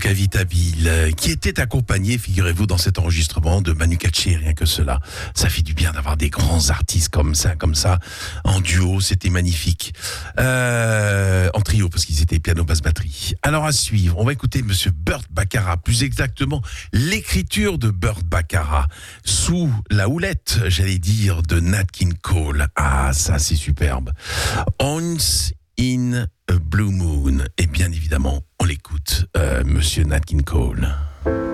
donc Habitabile, qui était accompagné, figurez-vous, dans cet enregistrement de Manu Katché, rien que cela. Ça fait du bien d'avoir des grands artistes comme ça, en duo, c'était magnifique. En trio, parce qu'ils étaient piano, basse, batterie. Alors à suivre, on va écouter Monsieur Burt Bacharach, plus exactement l'écriture de Burt Bacharach, sous la houlette, j'allais dire, de Nat King Cole. Ah, ça c'est superbe. Once in a Blue Moon. Et bien évidemment, on l'écoute, Monsieur Nat King Cole.